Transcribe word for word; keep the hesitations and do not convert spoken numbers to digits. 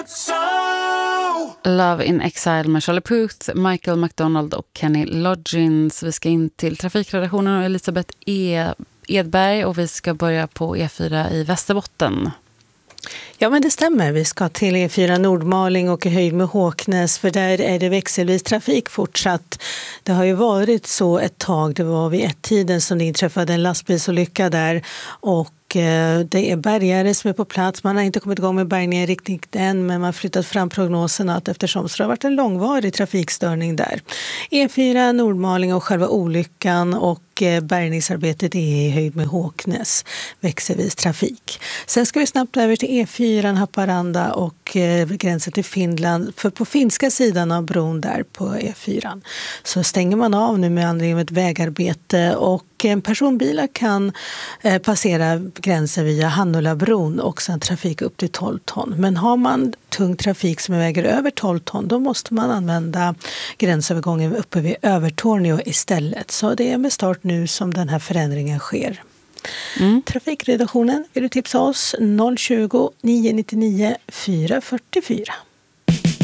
Love in Exile med Charlie Puth, Michael McDonald och Kenny Loggins. Vi ska in till trafikredaktionen och Elisabeth E. Edberg och vi ska börja på E fyra i Västerbotten. Ja, men det stämmer. Vi ska till E fyra Nordmaling och i höjd med Håknäs, för där är det växelvis trafik fortsatt. Det har ju varit så ett tag, det var vid ett tiden som det inträffade en lastbilsolycka där, och det är bärgare som är på plats. Man har inte kommit igång med bärgningen riktigt än, men man har flyttat fram prognoserna att eftersom så har varit en långvarig trafikstörning där. E fyra Nordmaling och själva olyckan och bärgningsarbetet är i höjd med Håknäs, växelvis trafik. Sen ska vi snabbt över till E fyra Haparanda och gränsen till Finland. För på finska sidan av bron där på E fyra så stänger man av nu med anledning av ett vägarbete, och personbilar kan passera gränsen via Hannulabron och sen trafik upp till tolv ton. Men har man tung trafik som väger över tolv ton, då måste man använda gränsövergången uppe vid Övertorneå istället. Så det är med start nu som den här förändringen sker. Mm. Trafikredaktionen, vill du tipsa oss? noll tjugo, nio nio nio, fyra fyra fyra.